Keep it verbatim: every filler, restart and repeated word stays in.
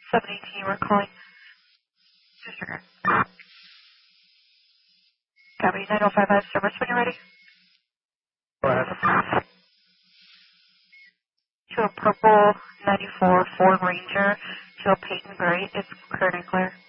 seven eighteen, we're calling. Disregard. Copy, nine oh five five service when you're ready. Go ahead. To a purple ninety-four Ford Ranger, to a Peyton Gray, it's clear and clear.